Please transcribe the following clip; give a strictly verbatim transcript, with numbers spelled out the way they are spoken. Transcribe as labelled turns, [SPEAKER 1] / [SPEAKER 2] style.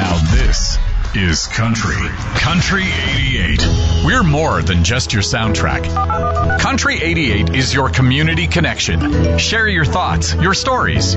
[SPEAKER 1] Now this is Country. Country eighty-eight. We're more than just your soundtrack. Country eighty-eight is your community connection. Share your thoughts, your stories,